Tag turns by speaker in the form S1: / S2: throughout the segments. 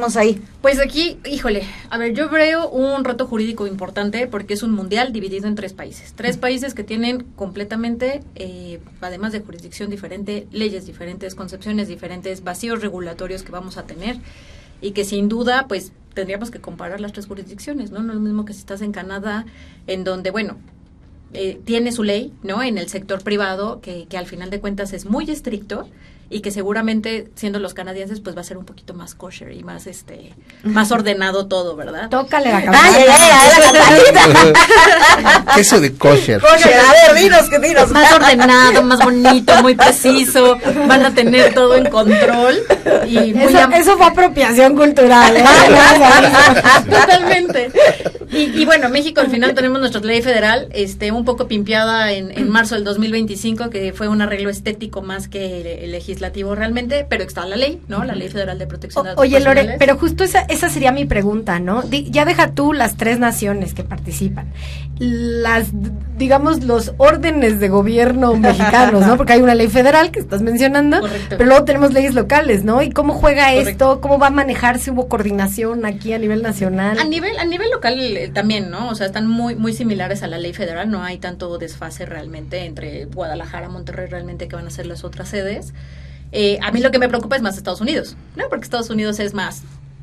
S1: estamos ahí?
S2: Pues aquí, híjole, a ver, yo veo un reto jurídico importante porque es un mundial dividido en 3 países. 3 países que tienen completamente, además de jurisdicción diferente, leyes diferentes, concepciones diferentes, vacíos regulatorios que vamos a tener y que sin duda, pues, tendríamos que comparar las 3 jurisdicciones, ¿no? No es lo mismo que si estás en Canadá, en donde, bueno, tiene su ley, ¿no? En el sector privado, que al final de cuentas es muy estricto y que seguramente, siendo los canadienses, pues va a ser un poquito más kosher y más más ordenado todo, ¿verdad?
S3: Tócale la campana.
S4: ¿Qué es eso de kosher?
S1: Kosher, a ver, dinos.
S2: Más ordenado, más bonito, muy preciso, van a tener todo en control. Y
S3: eso fue apropiación cultural, ¿eh?
S2: Totalmente. Y bueno, México al final tenemos nuestra ley federal, un poco pimpeada en marzo del 2025, que fue un arreglo estético más que legislativo realmente, pero está la ley, ¿no? La Ley Federal de Protección de Datos
S3: Oye,
S2: Personales.
S3: Lore, pero justo esa sería mi pregunta, ¿no? Ya deja tú las 3 naciones que participan, digamos, los órdenes de gobierno mexicanos, ¿no? Porque hay una ley federal que estás mencionando,
S2: correcto,
S3: pero luego tenemos leyes locales, ¿no? ¿Y cómo juega
S2: correcto
S3: esto? ¿Cómo va a manejarse? ¿Hubo coordinación aquí a nivel nacional?
S2: A nivel local también, ¿no? O sea, están muy similares a la ley federal, no hay tanto desfase realmente entre Guadalajara, Monterrey, realmente que van a ser las otras sedes. A mí lo que me preocupa es más Estados Unidos, ¿no? Porque Estados Unidos es más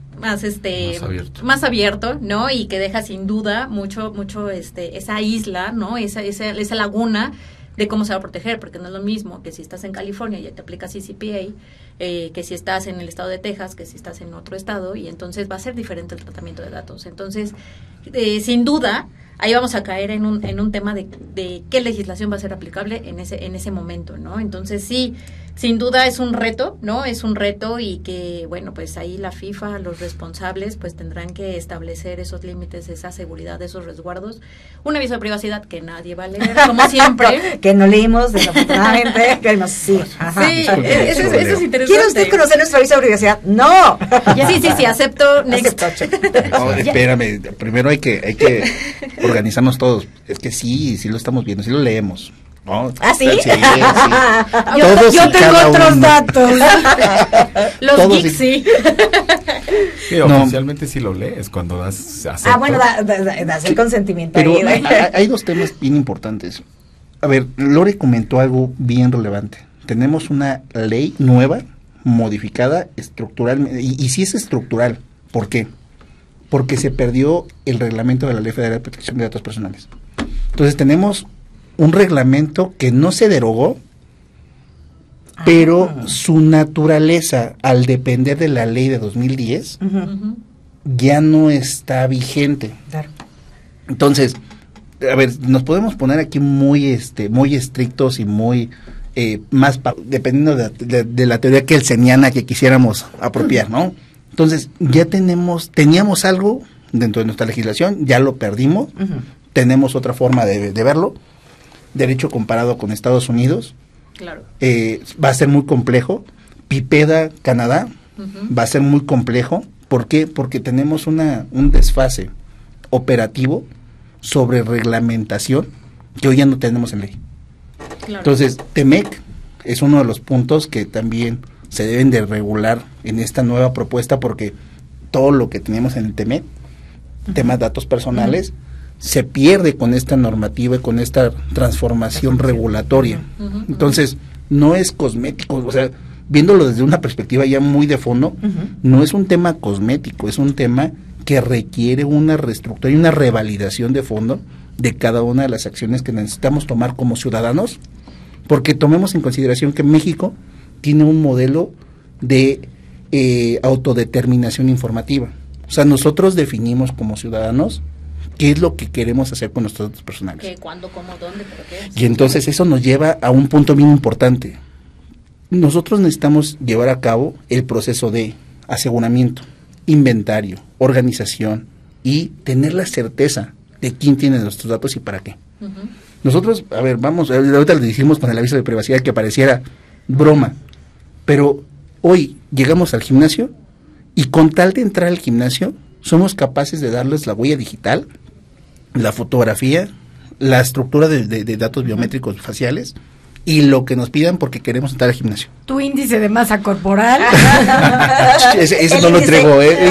S2: abierto, ¿no? Y que deja sin duda mucho esa isla, ¿no? Esa laguna de cómo se va a proteger, porque no es lo mismo que si estás en California y ya te aplicas CCPA, que si estás en el estado de Texas, que si estás en otro estado, y entonces va a ser diferente el tratamiento de datos. Entonces, sin duda, ahí vamos a caer en un tema de qué legislación va a ser aplicable en ese momento, ¿no? Entonces, sí, sin duda es un reto, ¿no? Es un reto y que, bueno, pues ahí la FIFA, los responsables, pues tendrán que establecer esos límites, esa seguridad, esos resguardos. Un aviso de privacidad que nadie va a leer, como siempre.
S1: Que no leímos, desafortunadamente, que no, sí. Ajá.
S2: Sí, eso es interesante.
S1: ¿Quiere usted conocer nuestro aviso de privacidad? ¡No!
S2: Sí, acepto. Next.
S4: No, espérame, primero hay que organizarnos todos. Es que sí lo estamos viendo, sí lo leemos. ¿No?
S1: ¿Ah, sí?
S4: Sí.
S3: Yo tengo otros datos.
S2: Los geeks, sí.
S5: Sí, oficialmente sí lo lees cuando das acepto.
S1: Bueno, das el consentimiento.
S4: Pero
S1: ahí,
S4: hay 2 temas bien importantes. A ver, Lore comentó algo bien relevante. Tenemos una ley nueva, modificada estructuralmente, y sí es estructural. ¿Por qué? Porque se perdió el reglamento de la Ley Federal de Protección de Datos Personales. Entonces tenemos un reglamento que no se derogó, pero su naturaleza, al depender de la ley de 2010, ya no está vigente.
S1: Claro.
S4: Entonces, a ver, nos podemos poner aquí muy estrictos y muy dependiendo de la teoría kelseniana que quisiéramos apropiar, ¿no? Entonces, ya teníamos algo dentro de nuestra legislación, ya lo perdimos, tenemos otra forma de verlo. Derecho comparado con Estados Unidos,
S2: claro,
S4: va a ser muy complejo. Pipeda, Canadá, va a ser muy complejo. ¿Por qué? Porque tenemos un desfase operativo sobre reglamentación que hoy ya no tenemos en ley. Claro. Entonces, TEMEC es uno de los puntos que también se deben de regular en esta nueva propuesta, porque todo lo que teníamos en el TEMEC, temas de datos personales, se pierde con esta normativa y con esta transformación regulatoria. Entonces, no es cosmético, o sea, viéndolo desde una perspectiva ya muy de fondo, no es un tema cosmético, es un tema que requiere una reestructura y una revalidación de fondo de cada una de las acciones que necesitamos tomar como ciudadanos, porque tomemos en consideración que México tiene un modelo de autodeterminación informativa. O sea, nosotros definimos como ciudadanos qué es lo que queremos hacer con nuestros datos personales.
S2: ¿Qué, cuándo, cómo, dónde, pero qué?
S4: Y entonces eso nos lleva a un punto bien importante. Nosotros necesitamos llevar a cabo el proceso de aseguramiento, inventario, organización y tener la certeza de quién tiene nuestros datos y para qué. Nosotros, a ver, ahorita lo dijimos con el aviso de privacidad que pareciera broma, pero hoy llegamos al gimnasio y con tal de entrar al gimnasio somos capaces de darles la huella digital, la fotografía, la estructura de datos biométricos faciales y lo que nos pidan porque queremos entrar al gimnasio.
S3: Tu índice de masa corporal.
S4: Ese no lo entrego,